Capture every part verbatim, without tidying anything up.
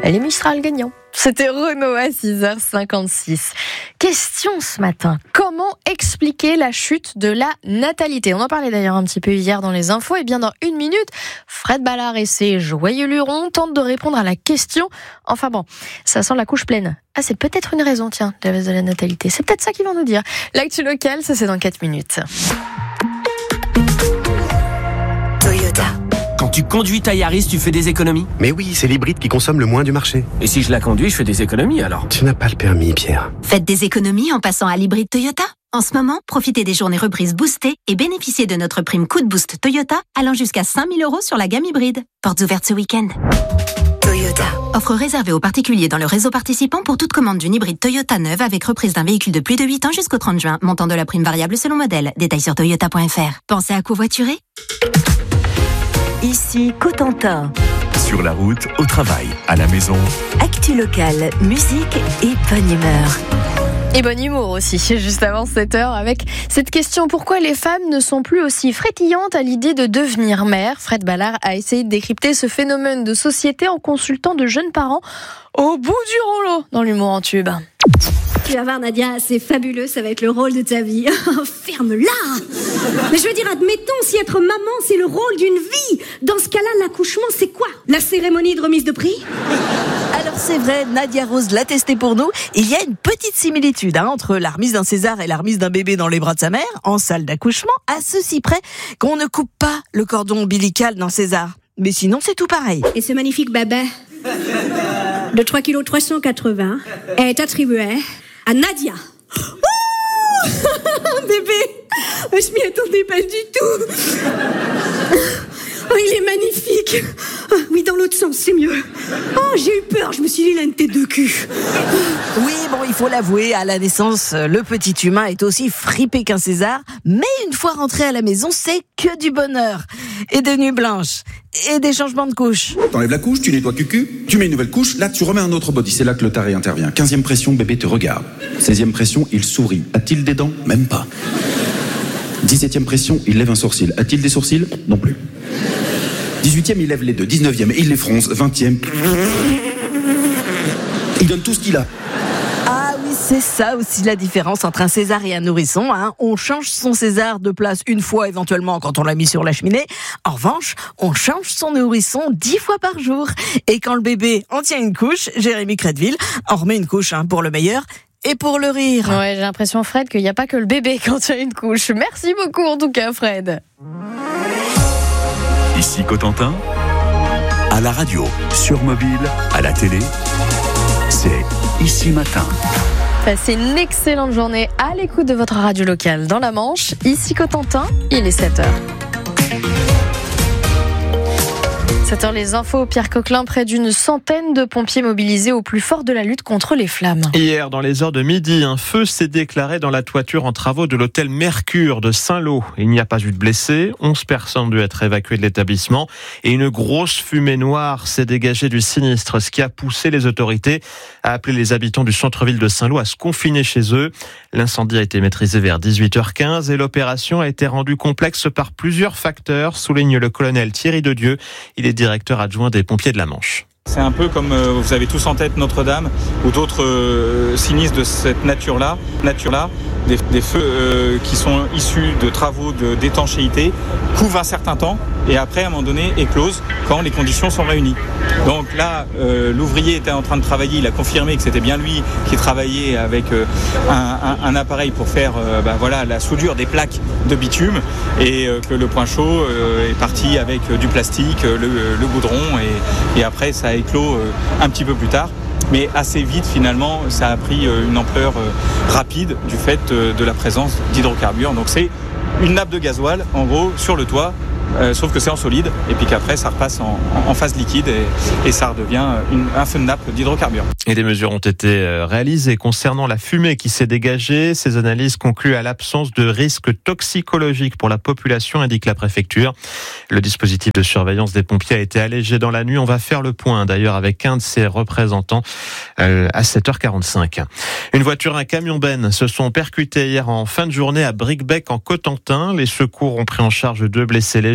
les Mistral gagnants. C'était Renaud à six heures cinquante-six. Question ce matin, comment expliquer la chute de la natalité ? On en parlait d'ailleurs un petit peu hier dans les infos. Et bien dans une minute, Fred Ballard et ses joyeux lurons tentent de répondre à la question. Enfin bon, ça sent la couche pleine. Ah, c'est peut-être une raison, tiens, de la baisse de la natalité. C'est peut-être ça qu'ils vont nous dire. L'actu locale, ça c'est dans quatre minutes. Toyota. Quand tu conduis ta Yaris, tu fais des économies ? Mais oui, c'est l'hybride qui consomme le moins du marché. Et si je la conduis, je fais des économies alors ? Tu n'as pas le permis, Pierre. Faites des économies en passant à l'hybride Toyota. En ce moment, profitez des journées reprises boostées et bénéficiez de notre prime coup de boost Toyota allant jusqu'à cinq mille euros sur la gamme hybride. Portes ouvertes ce week-end. Toyota. Offre réservée aux particuliers dans le réseau participant pour toute commande d'une hybride Toyota neuve avec reprise d'un véhicule de plus de huit ans jusqu'au trente juin. Montant de la prime variable selon modèle. Détails sur toyota point f r. Pensez à covoiturer ? Ici Cotentin. Sur la route, au travail, à la maison. Actu locale, musique et bonne humeur. Et bon humour aussi, juste avant sept heures, avec cette question: pourquoi les femmes ne sont plus aussi frétillantes à l'idée de devenir mère ? Fred Ballard a essayé de décrypter ce phénomène de société en consultant de jeunes parents au bout du rouleau dans l'humour en tube. Tu vas voir, Nadia, c'est fabuleux, ça va être le rôle de ta vie. Ferme-la ! Mais je veux dire, admettons, si être maman, c'est le rôle d'une vie, dans ce cas-là, l'accouchement, c'est quoi ? La cérémonie de remise de prix ? Alors c'est vrai, Nadia Rose l'a testé pour nous. Il y a une petite similitude hein, entre la remise d'un César et la remise d'un bébé dans les bras de sa mère, en salle d'accouchement, à ceci près qu'on ne coupe pas le cordon ombilical d'un César. Mais sinon, c'est tout pareil. Et ce magnifique bébé de trois virgule trois cent quatre-vingts kilos est attribué à Nadia. Oh bébé, je m'y attendais pas du tout. Oh, il est magnifique. Oh, oui, dans l'autre sens, c'est mieux. Oh, j'ai eu peur, je me suis dit, il a une tête de cul. Oui, bon, il faut l'avouer, à la naissance, le petit humain est aussi fripé qu'un César. Mais une fois rentré à la maison, c'est que du bonheur. Et des nuits blanches. Et des changements de couches. T'enlèves la couche, tu nettoies cucu, tu mets une nouvelle couche, là tu remets un autre body, c'est là que le taré intervient. quinzième pression, bébé te regarde. seizième pression, il sourit. A-t-il des dents ? Même pas. dix-septième pression, il lève un sourcil. A-t-il des sourcils ? Non plus. dix-huitième, il lève les deux. dix-neuvième, il les fronce. vingtième, il donne tout ce qu'il a. Ah oui, c'est ça aussi la différence entre un César et un nourrisson. Hein. On change son César de place une fois éventuellement quand on l'a mis sur la cheminée. En revanche, on change son nourrisson dix fois par jour. Et quand le bébé en tient une couche, Jérémy Crédville en remet une couche hein, pour le meilleur. Et pour le rire. Ouais, j'ai l'impression, Fred, qu'il n'y a pas que le bébé quand il y a une couche. Merci beaucoup, en tout cas, Fred. Ici Cotentin, à la radio, sur mobile, à la télé, c'est Ici Matin. Passez une excellente journée à l'écoute de votre radio locale dans la Manche. Ici Cotentin, il est sept heures. sept heures, les infos. Pierre Coquelin, près d'une centaine de pompiers mobilisés au plus fort de la lutte contre les flammes. Hier, dans les heures de midi, un feu s'est déclaré dans la toiture en travaux de l'hôtel Mercure de Saint-Lô. Il n'y a pas eu de blessés. onze personnes ont dû être évacuées de l'établissement. Et une grosse fumée noire s'est dégagée du sinistre, ce qui a poussé les autorités à appeler les habitants du centre-ville de Saint-Lô à se confiner chez eux. L'incendie a été maîtrisé vers dix-huit heures quinze et l'opération a été rendue complexe par plusieurs facteurs, souligne le colonel Thierry Dedieu. Il est directeur adjoint des pompiers de la Manche. C'est un peu comme euh, vous avez tous en tête Notre-Dame ou d'autres euh, sinistres de cette nature-là, nature-là des, des feux euh, qui sont issus de travaux de, d'étanchéité, couvrent un certain temps et après, à un moment donné, éclosent quand les conditions sont réunies. Donc là, euh, l'ouvrier était en train de travailler, il a confirmé que c'était bien lui qui travaillait avec euh, un, un, un appareil pour faire euh, bah, voilà, la soudure des plaques de bitume et euh, que le point chaud euh, est parti avec euh, du plastique, euh, le, le goudron et, et après ça a éclos euh, un petit peu plus tard. Mais assez vite, finalement, ça a pris euh, une ampleur euh, rapide du fait euh, de la présence d'hydrocarbures. Donc c'est une nappe de gasoil, en gros, sur le toit. Euh, sauf que c'est en solide et puis qu'après ça repasse en, en phase liquide et, et ça redevient une, un feu de nappe d'hydrocarbures. Et des mesures ont été réalisées concernant la fumée qui s'est dégagée. Ces analyses concluent à l'absence de risque toxicologique pour la population, indique la préfecture. Le dispositif de surveillance des pompiers a été allégé dans la nuit. On va faire le point d'ailleurs avec un de ses représentants euh, à sept heures quarante-cinq. Une voiture et un camion-ben se sont percutés hier en fin de journée à Bricbec en Cotentin. Les secours ont pris en charge deux blessés légers.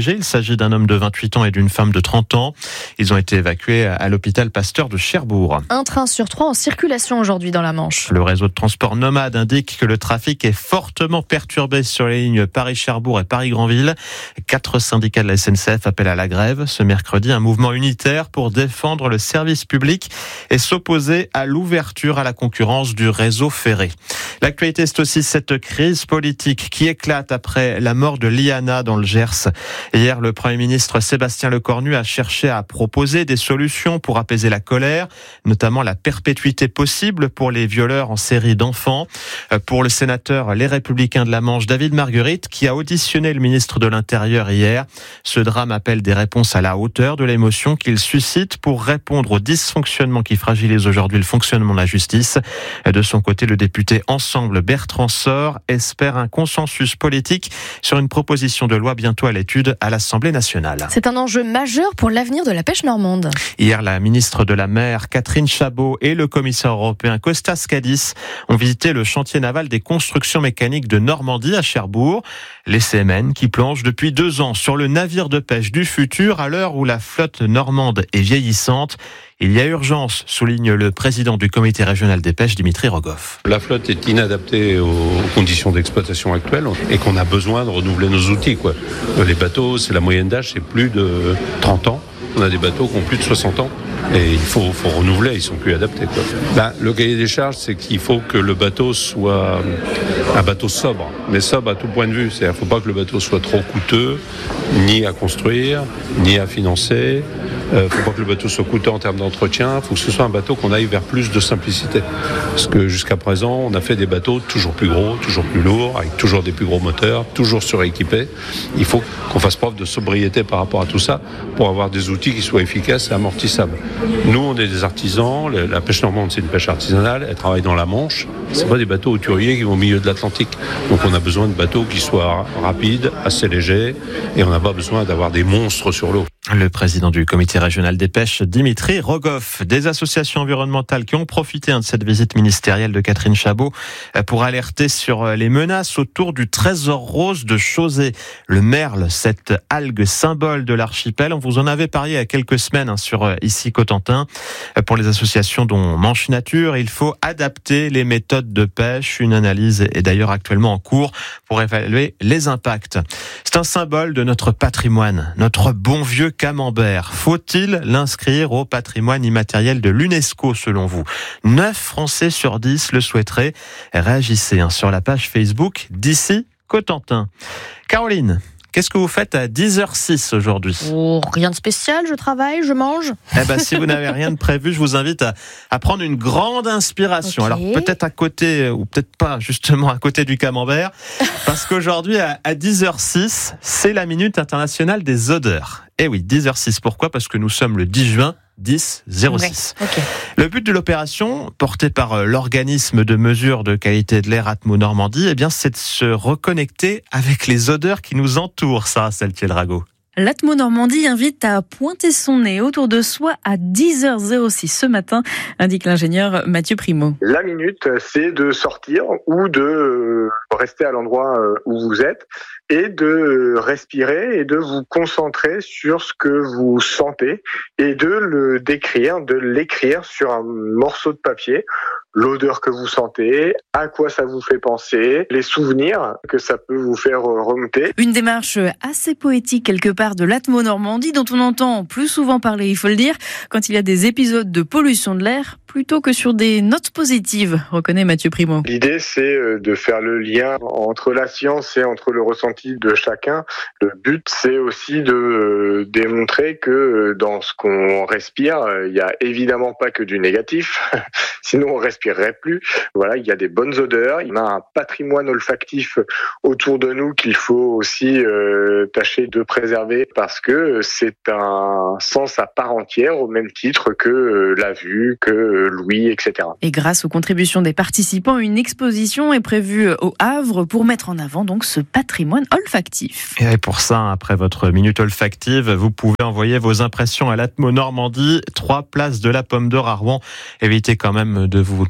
légers. Il s'agit d'un homme de vingt-huit ans et d'une femme de trente ans. Ils ont été évacués à l'hôpital Pasteur de Cherbourg. Un train sur trois en circulation aujourd'hui dans la Manche. Le réseau de transport Nomade indique que le trafic est fortement perturbé sur les lignes Paris-Cherbourg et Paris-Granville. Quatre syndicats de la S N C F appellent à la grève. Ce mercredi, un mouvement unitaire pour défendre le service public et s'opposer à l'ouverture à la concurrence du réseau ferré. L'actualité, c'est aussi cette crise politique qui éclate après la mort de Liana dans le Gers. Hier, le Premier ministre Sébastien Lecornu a cherché à proposer des solutions pour apaiser la colère, notamment la perpétuité possible pour les violeurs en série d'enfants. Pour le sénateur Les Républicains de la Manche, David Marguerite, qui a auditionné le ministre de l'Intérieur hier, ce drame appelle des réponses à la hauteur de l'émotion qu'il suscite pour répondre aux dysfonctionnements qui fragilisent aujourd'hui le fonctionnement de la justice. De son côté, le député Ensemble Bertrand Sor espère un consensus politique sur une proposition de loi bientôt à l'étude à l'Assemblée nationale. C'est un enjeu majeur pour l'avenir de la pêche normande. Hier, la ministre de la Mer, Catherine Chabot, et le commissaire européen Kostas Kadis ont visité le chantier naval des constructions mécaniques de Normandie à Cherbourg. Les C M N qui plongent depuis deux ans sur le navire de pêche du futur à l'heure où la flotte normande est vieillissante. Il y a urgence, souligne le président du comité régional des pêches, Dimitri Rogoff. La flotte est inadaptée aux conditions d'exploitation actuelles et qu'on a besoin de renouveler nos outils, quoi. Les bateaux, c'est la moyenne d'âge, c'est plus de trente ans. On a des bateaux qui ont plus de soixante ans. Et il faut, faut renouveler, ils sont plus adaptés, quoi. Ben, le cahier des charges, c'est qu'il faut que le bateau soit un bateau sobre, mais sobre à tout point de vue. C'est-à-dire qu'il ne faut pas que le bateau soit trop coûteux, ni à construire, ni à financer. Il euh, ne faut pas que le bateau soit coûteux en termes d'entretien. Il faut que ce soit un bateau qu'on aille vers plus de simplicité. Parce que jusqu'à présent, on a fait des bateaux toujours plus gros, toujours plus lourds, avec toujours des plus gros moteurs, toujours suréquipés. Il faut qu'on fasse preuve de sobriété par rapport à tout ça pour avoir des outils qui soient efficaces et amortissables. Nous, on est des artisans. La pêche normande, c'est une pêche artisanale. Elle travaille dans la Manche. C'est pas des bateaux hauturiers qui vont au milieu de l'Atlantique. Donc, on a besoin de bateaux qui soient rapides, assez légers, et on n'a pas besoin d'avoir des monstres sur l'eau. Le président du comité régional des pêches, Dimitri Rogoff. Des associations environnementales qui ont profité de cette visite ministérielle de Catherine Chabot pour alerter sur les menaces autour du trésor rose de Chauzet. Le merle, cette algue symbole de l'archipel. On vous en avait parlé il y a quelques semaines sur ici Cotentin. Pour les associations dont Manche Nature, il faut adapter les méthodes de pêche. Une analyse est d'ailleurs actuellement en cours pour évaluer les impacts. C'est un symbole de notre patrimoine, notre bon vieux camembert. Faut-il l'inscrire au patrimoine immatériel de l'UNESCO selon vous ? neuf Français sur dix le souhaiteraient. Réagissez hein, sur la page Facebook d'ici Cotentin. Caroline, qu'est-ce que vous faites à dix heures six aujourd'hui ? Oh, rien de spécial, je travaille, je mange. Eh ben, si vous n'avez rien de prévu, je vous invite à, à prendre une grande inspiration. Okay. Alors peut-être à côté, ou peut-être pas justement à côté du camembert, parce qu'aujourd'hui à, à dix heures six, c'est la Minute internationale des odeurs. Eh oui, dix heures six, pourquoi ? Parce que nous sommes le dix juin. dix zéro six. Ouais, okay. Le but de l'opération, portée par l'organisme de mesure de qualité de l'air Atmo Normandie, eh bien, c'est de se reconnecter avec les odeurs qui nous entourent, Sarah Saltiel-Rago. L'Atmo Normandie invite à pointer son nez autour de soi à dix heures six ce matin, indique l'ingénieur Mathieu Primo. La minute, c'est de sortir ou de rester à l'endroit où vous êtes et de respirer et de vous concentrer sur ce que vous sentez et de le décrire, de l'écrire sur un morceau de papier. L'odeur que vous sentez, à quoi ça vous fait penser, les souvenirs que ça peut vous faire remonter. Une démarche assez poétique quelque part de l'Atmo Normandie dont on entend plus souvent parler, il faut le dire, quand il y a des épisodes de pollution de l'air plutôt que sur des notes positives, reconnaît Mathieu Primo. L'idée, c'est de faire le lien entre la science et entre le ressenti de chacun. Le but, c'est aussi de démontrer que dans ce qu'on respire, il n'y a évidemment pas que du négatif, sinon on respirerait plus. Voilà, il y a des bonnes odeurs, il y a un patrimoine olfactif autour de nous qu'il faut aussi euh, tâcher de préserver parce que c'est un sens à part entière au même titre que euh, la vue, que l'ouïe, et cetera. Et grâce aux contributions des participants, une exposition est prévue au Havre pour mettre en avant donc ce patrimoine olfactif. Et pour ça, après votre minute olfactive, vous pouvez envoyer vos impressions à l'Atmo Normandie, trois places de la Pomme d'Or à Rouen. Évitez quand même de vous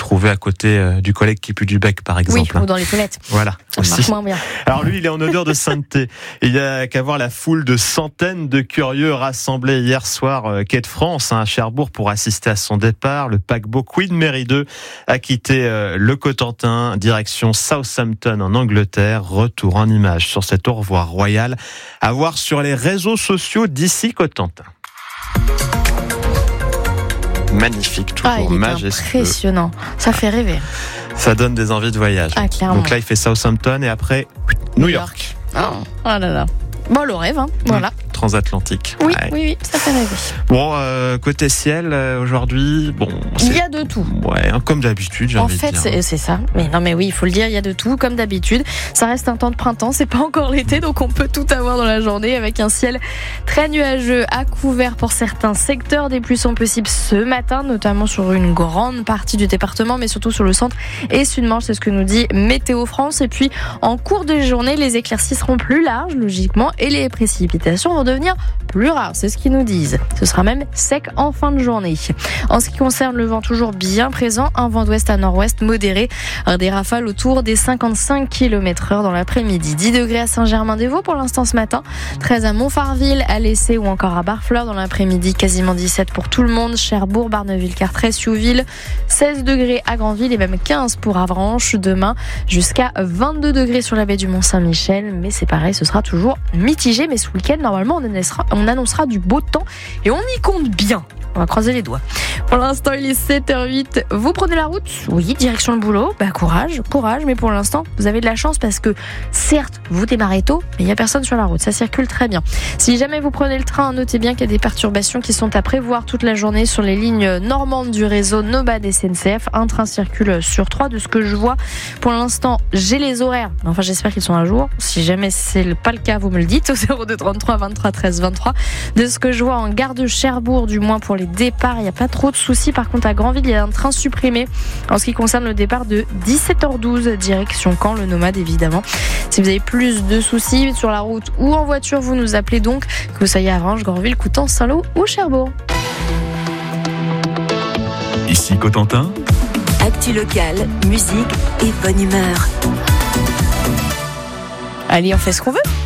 trouvez à côté euh, du collègue qui pue du bec, par exemple. Oui, ou dans les toilettes. Voilà. Ça marche moins bien. Alors lui, il est en odeur de sainteté. Il y a qu'à voir la foule de centaines de curieux rassemblés hier soir euh, quai de France, hein, à Cherbourg, pour assister à son départ. Le paquebot Queen Mary deux a quitté euh, le Cotentin, direction Southampton en Angleterre. Retour en image sur cet au revoir royal à voir sur les réseaux sociaux d'ici Cotentin. Magnifique, toujours ah, il est majestueux. Impressionnant, ça fait rêver. Ça donne des envies de voyage. Ah, clairement. Donc là, il fait Southampton et après New York. Oh, oh là là. Bon, le rêve, hein. Voilà. Mmh. Transatlantique. Oui, ouais. oui, oui, ça fait rêver. Bon, euh, côté ciel, euh, aujourd'hui, bon... Il y a de tout. Ouais, comme d'habitude, j'ai en envie fait, de dire. c'est, c'est ça. Mais non, mais oui, il faut le dire, il y a de tout, comme d'habitude. Ça reste un temps de printemps, c'est pas encore l'été, donc on peut tout avoir dans la journée avec un ciel très nuageux, à couvert pour certains secteurs. Des pluies sont possibles ce matin, notamment sur une grande partie du département, mais surtout sur le centre et Sud-Manche, c'est ce que nous dit Météo France. Et puis, en cours de journée, les éclaircies seront plus larges, logiquement, et les précipitations vont devenir plus rares, c'est ce qu'ils nous disent. Ce sera même sec en fin de journée. En ce qui concerne le vent, toujours bien présent, un vent d'ouest à nord-ouest modéré, des rafales autour des cinquante-cinq kilomètres heure dans l'après-midi. dix degrés à Saint-Germain-des-Vaux pour l'instant ce matin, treize à Montfarville, à Lessay ou encore à Barfleur dans l'après-midi, quasiment dix-sept pour tout le monde, Cherbourg, Barneville-Cartrès, Siouville, seize degrés à Granville et même quinze pour Avranches. Demain, jusqu'à vingt-deux degrés sur la baie du Mont-Saint-Michel, mais c'est pareil, ce sera toujours mitigé, mais ce week-end, normalement, on annoncera, on annoncera du beau temps et on y compte bien. On va croiser les doigts. Pour l'instant, il est sept heures huit. Vous prenez la route ? Oui, direction le boulot. Bah, courage, courage. Mais pour l'instant, vous avez de la chance parce que, certes, vous démarrez tôt, mais il n'y a personne sur la route. Ça circule très bien. Si jamais vous prenez le train, notez bien qu'il y a des perturbations qui sont à prévoir toute la journée sur les lignes normandes du réseau Nobad S N C F. Un train circule sur trois de ce que je vois. Pour l'instant, j'ai les horaires. Enfin, j'espère qu'ils sont à jour. Si jamais c'est pas le cas, vous me le dites au zéro deux trente-trois vingt-trois treize vingt-trois. De ce que je vois en gare de Cherbourg, du moins pour les départs, il n'y a pas trop de soucis. Par contre, à Granville, il y a un train supprimé en ce qui concerne le départ de dix-sept heures douze, direction Caen, le Nomade évidemment. Si vous avez plus de soucis sur la route ou en voiture, vous nous appelez donc, que vous soyez à Avranches, Granville, Coutances, Saint-Lô ou Cherbourg. Ici Cotentin. Actu locale, musique et bonne humeur. Allez, on fait ce qu'on veut.